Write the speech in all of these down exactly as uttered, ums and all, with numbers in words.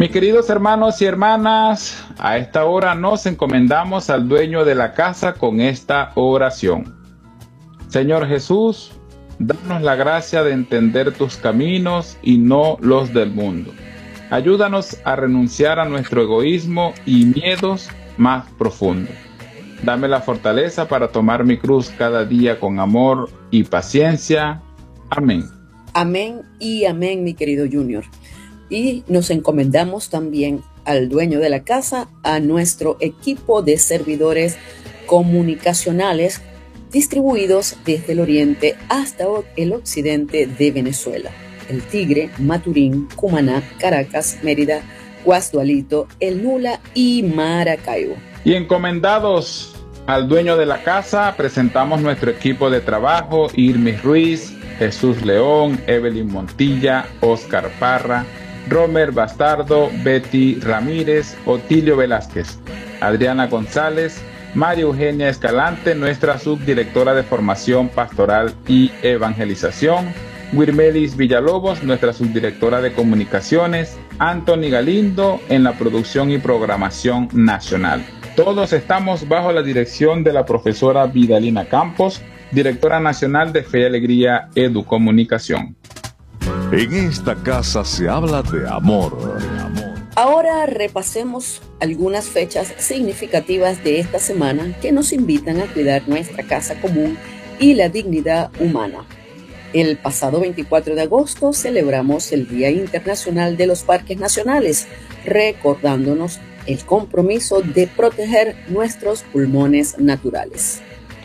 Mis queridos hermanos y hermanas, a esta hora nos encomendamos al dueño de la casa con esta oración. Señor Jesús, danos la gracia de entender tus caminos y no los del mundo. Ayúdanos a renunciar a nuestro egoísmo y miedos más profundos. Dame la fortaleza para tomar mi cruz cada día con amor y paciencia. Amén. Amén y amén, mi querido Junior. Y nos encomendamos también al dueño de la casa, a nuestro equipo de servidores comunicacionales distribuidos desde el oriente hasta el occidente de Venezuela: El Tigre, Maturín, Cumaná, Caracas, Mérida, Guasdualito, El Nula y Maracaibo. Y encomendados al dueño de la casa, presentamos nuestro equipo de trabajo: Irmis Ruiz, Jesús León, Evelyn Montilla, Oscar Parra, Romer Bastardo, Betty Ramírez, Otilio Velázquez, Adriana González, María Eugenia Escalante, nuestra subdirectora de Formación Pastoral y Evangelización, Wirmelis Villalobos, nuestra subdirectora de Comunicaciones, Anthony Galindo en la producción y programación nacional. Todos estamos bajo la dirección de la profesora Vidalina Campos, directora nacional de Fe y Alegría Educomunicación. En esta casa se habla de amor. Ahora repasemos algunas fechas significativas de esta semana que nos invitan a cuidar nuestra casa común y la dignidad humana. El pasado veinticuatro de agosto celebramos el Día Internacional de los Parques Nacionales, recordándonos el compromiso de proteger nuestros pulmones naturales.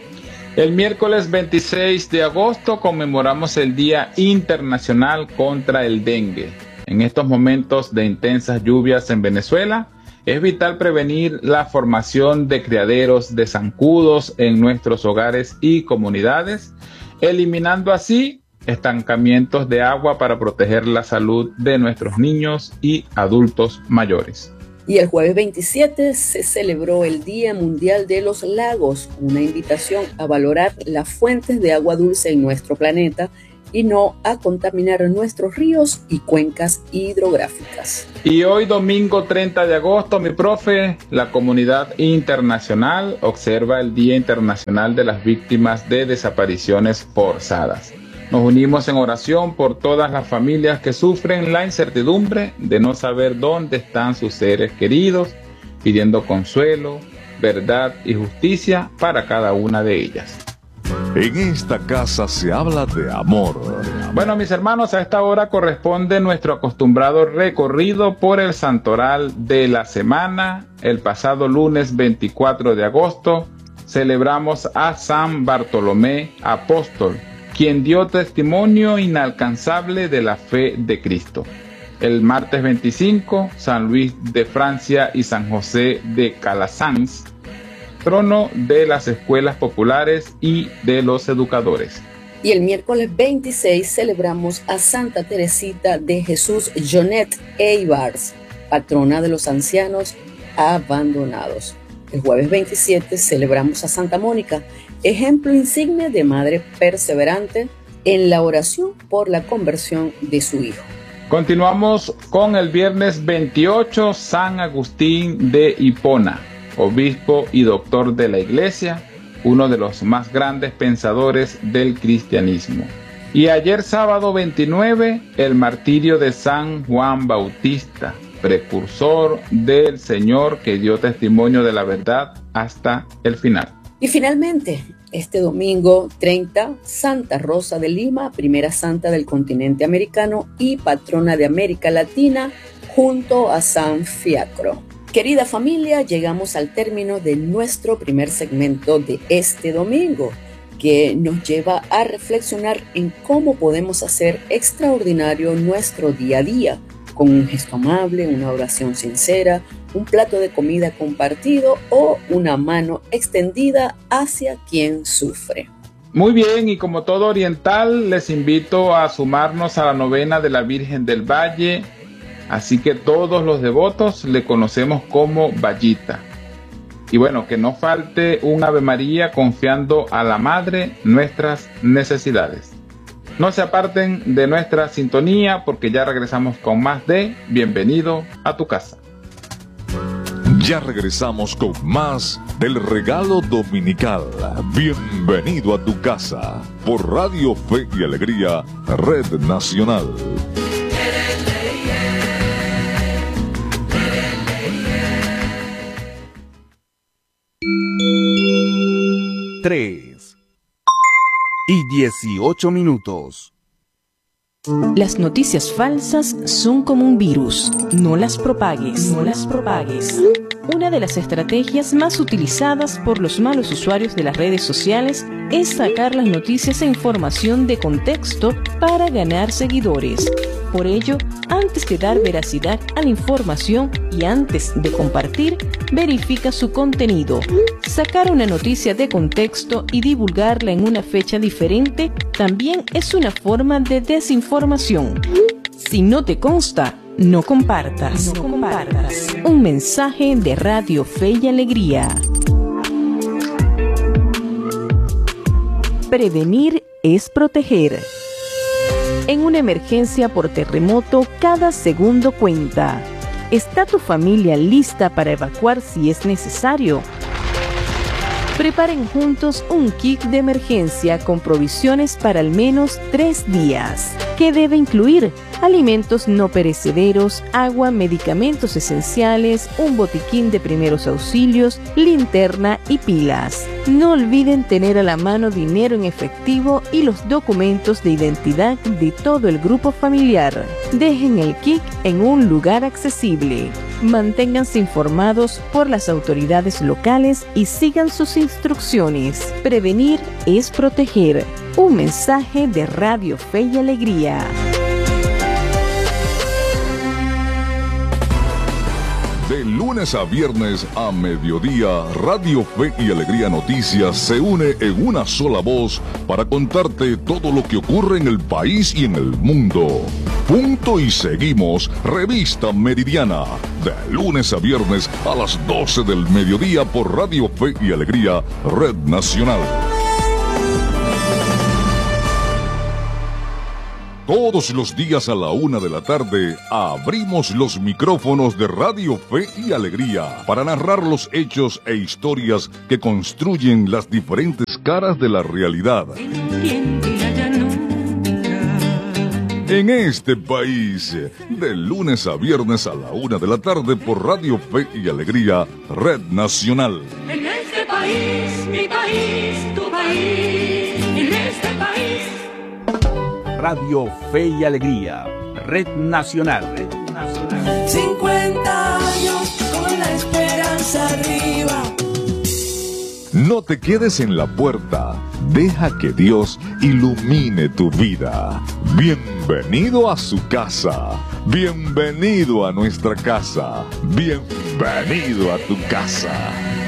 El miércoles veintiséis de agosto conmemoramos el Día Internacional contra el Dengue. En estos momentos de intensas lluvias en Venezuela, es vital prevenir la formación de criaderos de zancudos en nuestros hogares y comunidades, eliminando así estancamientos de agua para proteger la salud de nuestros niños y adultos mayores. Y el jueves veintisiete se celebró el Día Mundial de los Lagos, una invitación a valorar las fuentes de agua dulce en nuestro planeta y no a contaminar nuestros ríos y cuencas hidrográficas. Y hoy, domingo treinta de agosto, mi profe, la comunidad internacional observa el Día Internacional de las Víctimas de Desapariciones Forzadas. Nos unimos en oración por todas las familias que sufren la incertidumbre de no saber dónde están sus seres queridos, pidiendo consuelo, verdad y justicia para cada una de ellas. En esta casa se habla de amor. Bueno, mis hermanos, a esta hora corresponde nuestro acostumbrado recorrido por el santoral de la semana. El pasado lunes veinticuatro de agosto celebramos a San Bartolomé Apóstol, quien dio testimonio inalcanzable de la fe de Cristo. El martes veinticinco, San Luis de Francia y San José de Calasanz, trono de las escuelas populares y de los educadores. Y el miércoles veintiséis celebramos a Santa Teresita de Jesús Jonet Eibars, patrona de los ancianos abandonados. El jueves veintisiete celebramos a Santa Mónica, ejemplo insigne de madre perseverante en la oración por la conversión de su hijo. Continuamos con el viernes veintiocho, San Agustín de Hipona, obispo y doctor de la Iglesia, uno de los más grandes pensadores del cristianismo. Y ayer sábado veintinueve, el martirio de San Juan Bautista, precursor del Señor que dio testimonio de la verdad hasta el final. Y finalmente, este domingo treinta, Santa Rosa de Lima, primera santa del continente americano y patrona de América Latina, junto a San Fiacro. Querida familia, llegamos al término de nuestro primer segmento de este domingo, que nos lleva a reflexionar en cómo podemos hacer extraordinario nuestro día a día, con un gesto amable, una oración sincera, un plato de comida compartido o una mano extendida hacia quien sufre. Muy bien, y como todo oriental, les invito a sumarnos a la novena de la Virgen del Valle, así que todos los devotos le conocemos como Vallita. Y bueno, que no falte un Ave María confiando a la Madre nuestras necesidades. No se aparten de nuestra sintonía porque ya regresamos con más de Bienvenido a tu casa. Ya regresamos con más del regalo dominical. Bienvenido a tu casa por Radio Fe y Alegría, Red Nacional. Tres y dieciocho minutos. Las noticias falsas son como un virus. No las propagues, no las propagues. Una de las estrategias más utilizadas por los malos usuarios de las redes sociales es sacar las noticias e información de contexto para ganar seguidores. Por ello, antes de dar veracidad a la información y antes de compartir, verifica su contenido. Sacar una noticia de contexto y divulgarla en una fecha diferente también es una forma de desinformación. Si no te consta, no compartas. No compartas. Un mensaje de Radio Fe y Alegría. Prevenir es proteger. En una emergencia por terremoto, cada segundo cuenta. ¿Está tu familia lista para evacuar si es necesario? Preparen juntos un kit de emergencia con provisiones para al menos tres días. ¿Qué debe incluir? Alimentos no perecederos, agua, medicamentos esenciales, un botiquín de primeros auxilios, linterna y pilas. No olviden tener a la mano dinero en efectivo y los documentos de identidad de todo el grupo familiar. Dejen el kit en un lugar accesible. Manténganse informados por las autoridades locales y sigan sus instrucciones. Prevenir es proteger. Un mensaje de Radio Fe y Alegría. De lunes a viernes a mediodía, Radio Fe y Alegría Noticias se une en una sola voz para contarte todo lo que ocurre en el país y en el mundo. Punto y seguimos, Revista Meridiana, de lunes a viernes a las doce del mediodía por Radio Fe y Alegría, Red Nacional. Todos los días a la una de la tarde abrimos los micrófonos de Radio Fe y Alegría para narrar los hechos e historias que construyen las diferentes caras de la realidad. En este país, de lunes a viernes a la una de la tarde por Radio Fe y Alegría, Red Nacional. En este país, mi país, tu país, en este país. Radio Fe y Alegría, Red Nacional. Red Nacional. cincuenta años con la esperanza arriba. No te quedes en la puerta, deja que Dios ilumine tu vida. Bienvenido a su casa, bienvenido a nuestra casa, bienvenido a tu casa.